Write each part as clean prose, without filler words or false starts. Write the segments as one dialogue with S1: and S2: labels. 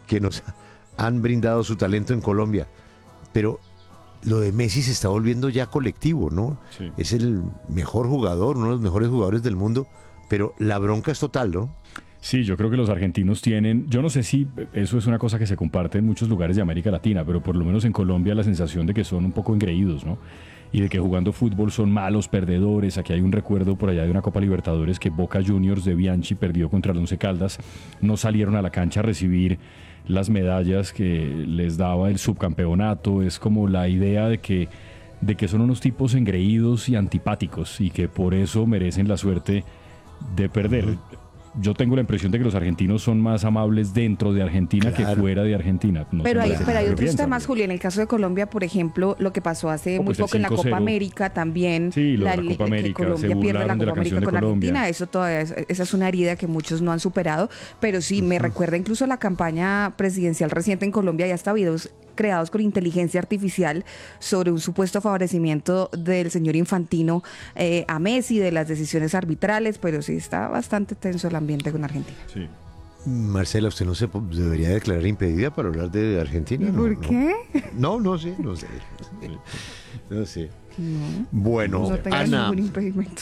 S1: que nos han brindado su talento en Colombia. Pero lo de Messi se está volviendo ya colectivo, ¿no?
S2: Sí.
S1: Es el mejor jugador, uno de los mejores jugadores del mundo, pero la bronca es total, ¿no?
S2: Sí, yo creo que los argentinos tienen, yo no sé si eso es una cosa que se comparte en muchos lugares de América Latina, pero por lo menos en Colombia la sensación de que son un poco engreídos, ¿no? Y de que jugando fútbol son malos perdedores. Aquí hay un recuerdo por allá de una Copa Libertadores que Boca Juniors de Bianchi perdió contra el Once Caldas. No salieron a la cancha a recibir las medallas que les daba el subcampeonato. Es como la idea de que son unos tipos engreídos y antipáticos y que por eso merecen la suerte de perder. Yo tengo la impresión de que los argentinos son más amables dentro de Argentina que fuera de Argentina. No
S3: pero
S2: sé,
S3: hay otros
S2: piensan.
S3: temas, Julio. En el caso de Colombia, por ejemplo, lo que pasó hace muy
S2: pues el
S3: poco en la
S2: 5-0.
S3: Copa América también.
S2: Sí, lo de la Copa
S3: que
S2: América, se
S3: Colombia pierde la
S2: burlaron de la
S3: Copa América
S2: canción de
S3: con
S2: Colombia.
S3: Argentina. Eso todavía esa es una herida que muchos no han superado. Pero sí, me recuerda incluso la campaña presidencial reciente en Colombia. Ya hasta videos creados con inteligencia artificial sobre un supuesto favorecimiento del señor Infantino a Messi, de las decisiones arbitrales, pero sí está bastante tenso el ambiente con Argentina.
S2: Sí.
S1: Marcela, ¿usted no se debería declarar impedida para hablar de Argentina?
S3: ¿Por qué?
S1: No sé. No sé.
S3: No,
S1: Bueno,
S3: no tengo
S1: Ana,
S3: ningún impedimento.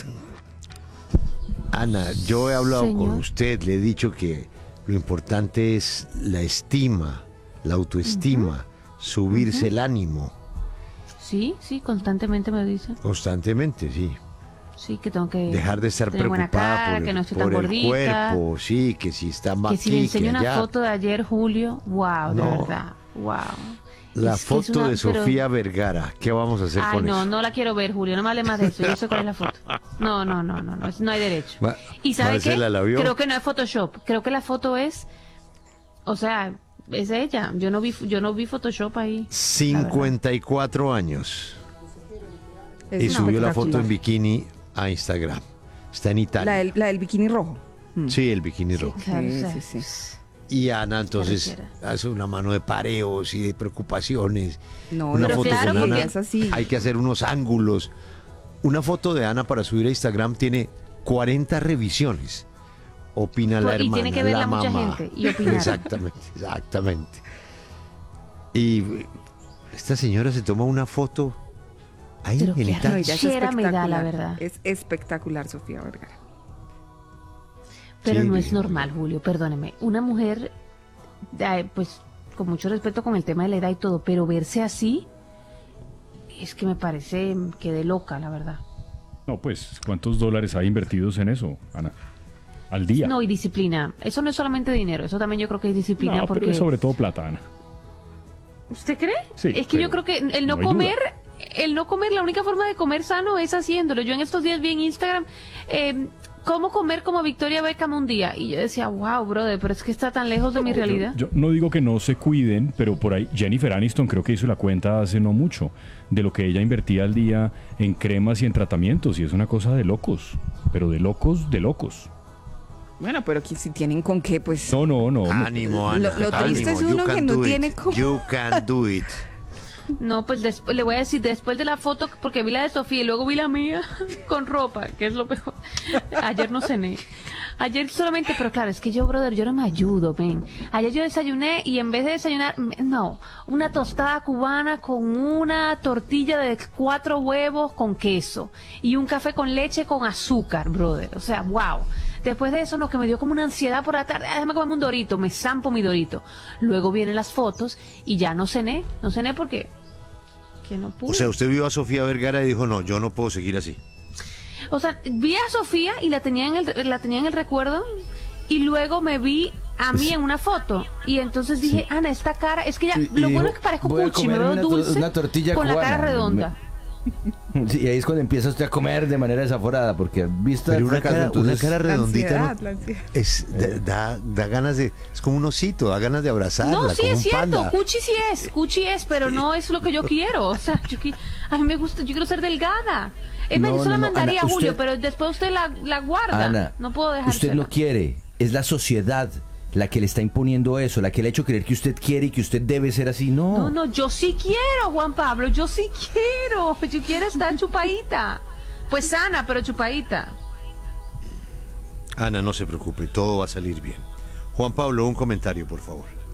S1: Ana, yo he hablado
S4: Señor.
S1: con usted, le he dicho que lo importante es la estima, la autoestima, subirse el ánimo
S4: Sí, constantemente me dicen.
S1: constantemente, sí.
S4: Sí, que tengo que
S1: Dejar de estar
S4: tener buena
S1: preocupada
S4: cara,
S1: por,
S4: que no estoy tan
S1: por el
S4: gordita.
S1: cuerpo, sí, que si está más
S4: Que si le
S1: aquí,
S4: enseño
S1: que
S4: una
S1: allá.
S4: foto de ayer, Julio, wow, de
S1: No.
S4: verdad, wow.
S1: La
S4: Es que es
S1: foto
S4: una-
S1: de
S4: pero-
S1: Sofía Vergara, ¿qué vamos a hacer
S4: Ay,
S1: con
S4: no,
S1: eso?
S4: no la quiero ver, Julio, no me hable más de eso, yo sé cuál es la foto. No, no hay derecho. ¿Y sabe
S1: Marcela,
S4: qué?
S1: ¿la vio?
S4: Creo que no es Photoshop, creo que la foto es, o sea, es ella, yo no vi Photoshop ahí.
S1: 54 años.
S3: Es
S1: Y subió la
S3: espectacular.
S1: foto en bikini a Instagram. Está en Italia.
S3: La del bikini rojo.
S1: Sí, el bikini rojo.
S4: Claro, o sea,
S3: Sí.
S1: Y Ana entonces
S4: Carretera.
S1: hace una mano de pareos y de preocupaciones.
S3: No,
S1: Una
S4: pero
S1: foto
S4: claro,
S1: con
S4: porque
S1: Ana,
S3: es así.
S1: hay que hacer unos ángulos. Una foto de Ana para subir a Instagram tiene 40 revisiones. Opina la
S4: Y
S1: hermana,
S4: tiene que verla
S1: la
S4: mucha
S1: mamá.
S4: gente y opinar.
S1: Exactamente. Y esta señora se toma una foto ahí
S4: Pero
S1: en
S4: qué
S1: Italia.
S3: ella es
S4: Chera me da, la
S3: espectacular.
S4: verdad.
S3: Es espectacular, Sofía Vergara.
S4: Pero
S1: Sí,
S4: no es
S1: sí,
S4: normal, Julio, perdóneme. Una mujer, pues, con mucho respeto con el tema de la edad y todo, pero verse así, es que me parece que de loca, la verdad.
S2: No, pues, ¿cuántos dólares hay invertidos en eso, Ana? Al día.
S4: No, y disciplina. Eso no es solamente dinero, eso también yo creo que es disciplina,
S2: No,
S4: porque...
S2: pero es sobre todo plata, Ana.
S4: ¿Usted cree?
S2: Sí,
S4: Es que yo
S2: pero
S4: creo que el no
S2: no hay duda.
S4: comer, la única forma de comer sano es haciéndolo. Yo en estos días vi en Instagram, cómo comer como Victoria Beckham un día. Y yo decía, wow, brother, pero es que está tan lejos de mi realidad.
S2: Yo no digo que no se cuiden, pero por ahí Jennifer Aniston creo que hizo la cuenta hace no mucho de lo que ella invertía al día en cremas y en tratamientos, y es una cosa de locos, pero de locos, de locos.
S3: Bueno, pero que si tienen con qué, pues...
S2: No.
S1: Ánimo, Ana.
S3: Lo triste
S1: ánimo,
S3: es uno
S1: you
S3: que
S1: can
S3: no
S1: do
S3: tiene
S1: it.
S3: cómo.
S1: You can do it.
S4: No, pues le voy a decir, después de la foto, porque vi la de Sofía y luego vi la mía con ropa, que es lo peor. Ayer no cené. Ayer solamente, pero claro, es que yo, brother, yo no me ayudo, ven. Ayer yo desayuné y en vez de desayunar, no, una tostada cubana con una tortilla de 4 huevos con queso y un café con leche con azúcar, brother. O sea, wow. Después de eso, lo que me dio como una ansiedad por la tarde, déjame comerme un dorito, me zampo mi dorito. Luego vienen las fotos y ya no cené porque que no pude.
S1: O sea, usted vio a Sofía Vergara y dijo, no, yo no puedo seguir así.
S4: O sea, vi a Sofía y la tenía en el recuerdo y luego me vi a mí en una foto y entonces dije, Ana, esta cara, es que ya,
S5: Y
S4: lo
S5: dijo,
S4: bueno es que parezco
S5: voy a
S4: cuchi, me
S5: comerme
S4: veo dulce
S5: una tortilla
S4: con la cara
S5: cubana.
S4: redonda.
S5: Sí, y ahí es cuando empieza usted a comer de manera desaforada, porque vista
S1: Pero
S5: el
S1: una
S5: fracaso,
S1: cara,
S5: entonces,
S1: una cara redondita,
S3: ansiedad,
S1: ¿no?
S3: la ansiedad.
S1: Da ganas de... Es como un osito, da ganas de abrazarla,
S4: No, sí
S1: como
S4: es
S1: un
S4: cierto,
S1: panda.
S4: cuchi es, pero no es lo que yo quiero. O sea, a mí me gusta, yo quiero ser delgada. Es más,
S5: No,
S4: yo se la
S5: no, no,
S4: mandaría
S5: Ana,
S4: a Julio,
S5: usted-
S4: pero después usted la guarda.
S5: Ana,
S4: no puedo dejar.
S5: usted lo quiere, es la sociedad la que le está imponiendo eso, la que le ha hecho creer que usted quiere y que usted debe ser así.
S4: No, yo sí quiero, Juan Pablo, yo sí quiero. Yo quiero estar chupadita. Pues sana, pero chupadita.
S1: Ana, no se preocupe, todo va a salir bien. Juan Pablo, un comentario, por favor.